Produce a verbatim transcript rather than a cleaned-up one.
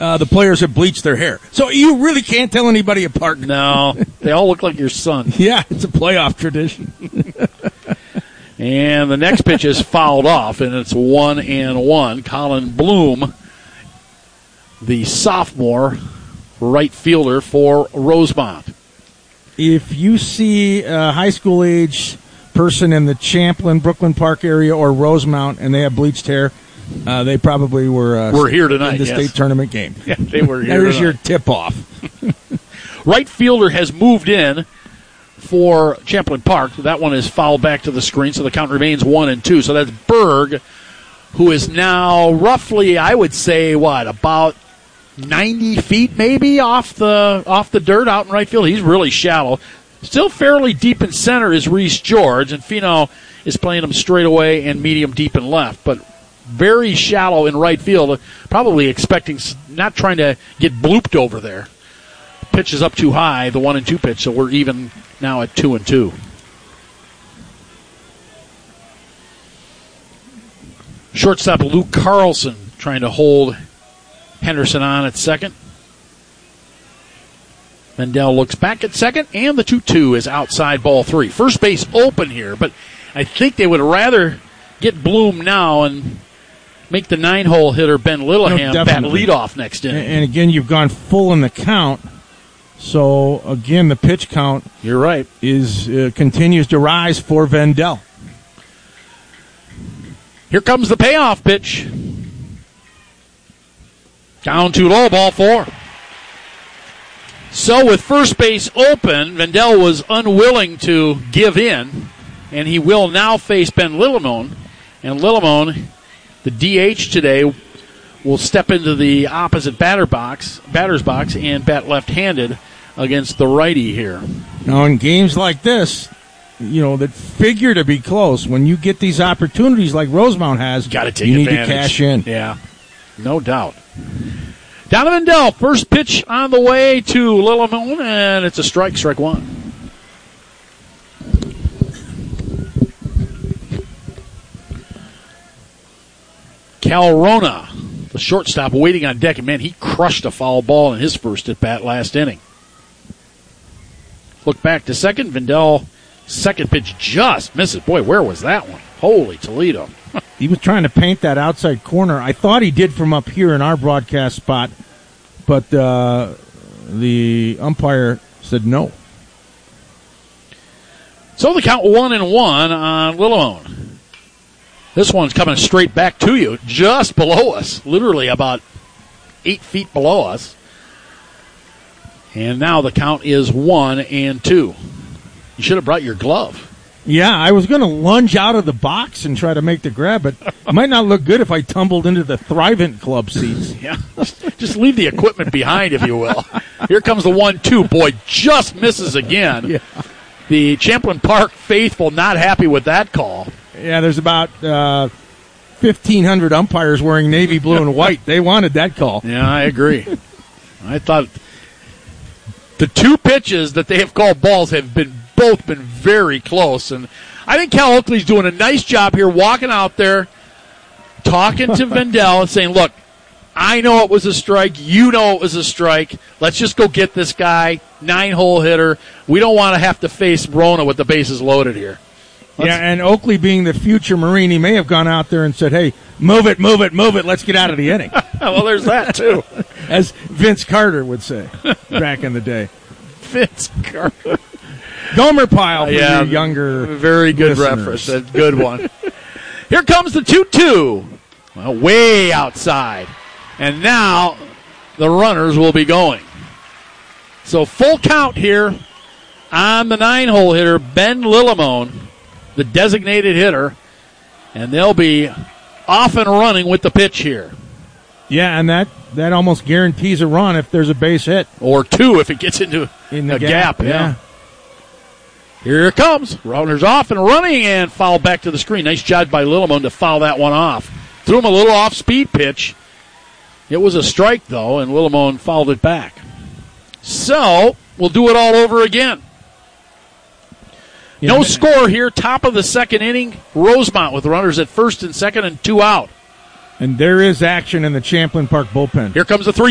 uh, the players have bleached their hair. So you really can't tell anybody apart. No, they all look like your son. Yeah, it's a playoff tradition. And the next pitch is fouled off, and it's one and one. Colin Bloom, the sophomore right fielder for Rosemont. If you see a high school age person in the Champlin, Brooklyn Park area or Rosemount and they have bleached hair, uh, they probably were uh, We're here tonight, in the yes. state tournament game. Yeah, they were here There's tonight. your tip-off. Right fielder has moved in for Champlin Park. That one is fouled back to the screen, so the count remains one and two. So that's Berg, who is now roughly, I would say, what, about ninety feet maybe off the off the dirt out in right field. He's really shallow. Still fairly deep in center is Reese George, and Fino is playing him straight away and medium deep in left. But very shallow in right field, probably expecting, not trying to get blooped over there. Pitch is up too high, the one and two pitch, so we're even now at two and two. Shortstop Luke Carlson trying to hold Henderson on at second. Vendel looks back at second, and the two two is outside ball three. First base open here, but I think they would rather get Bloom now and make the nine-hole hitter Ben Littlehan No, bat leadoff next inning. And, and again, you've gone full in the count. So, again, the pitch count You're right. is uh, continues to rise for Vendel. Here comes the payoff pitch. Down too low, ball four. So with first base open, Vendel was unwilling to give in, and he will now face Ben Lillimone. And Lillimone, the D H today, will step into the opposite batter box, batter's box and bat left-handed against the righty here. Now, in games like this, you know, that figure to be close, when you get these opportunities like Rosemount has, Gotta take you need advantage. to cash in. Yeah, no doubt. Donovan Dell, first pitch on the way to Lillimone, and it's a strike, strike one. Cal Rona, the shortstop, waiting on deck, and man, he crushed a foul ball in his first at bat last inning. Look back to second. Vendel, second pitch just misses. Boy, where was that one? Holy Toledo. He was trying to paint that outside corner. I thought he did from up here in our broadcast spot, but uh, the umpire said no. So the count one and one on Lillimone. This one's coming straight back to you, just below us, literally about eight feet below us. And now the count is one and two. You should have brought your glove. Yeah, I was going to lunge out of the box and try to make the grab, but it might not look good if I tumbled into the Thrivent Club seats. Yeah, just leave the equipment behind, if you will. Here comes the one two. Boy, just misses again. Yeah. The Champlin Park faithful not happy with that call. Yeah, there's about uh, fifteen hundred umpires wearing navy blue and white. They wanted that call. Yeah, I agree. I thought the two pitches that they have called balls have been both been very close, and I think Cal Oakley's doing a nice job here, walking out there, talking to Vendel and saying, "Look, I know it was a strike. You know it was a strike. Let's just go get this guy, nine-hole hitter. We don't want to have to face Rona with the bases loaded here." Let's yeah, and Oakley being the future Marine, he may have gone out there and said, hey, move it, move it, move it, let's get out of the inning. Well, there's that, too. As Vince Carter would say back in the day. Vince Carter. Gomer Pyle for yeah, your younger very good listeners. reference. A good one. Here comes the two two. Well, way outside. And now the runners will be going. So full count here on the nine-hole hitter, Ben Lillimone, the designated hitter, and they'll be off and running with the pitch here. Yeah, and that, that almost guarantees a run if there's a base hit. Or two if it gets into In the a gap, gap. yeah. yeah. Here it comes. Runners off and running and foul back to the screen. Nice job by Lillimone to foul that one off. Threw him a little off-speed pitch. It was a strike, though, and Lillimone fouled it back. So, we'll do it all over again. Yeah, no man. score here. Top of the second inning. Rosemont with runners at first and second and two out. And there is action in the Champlin Park bullpen. Here comes the three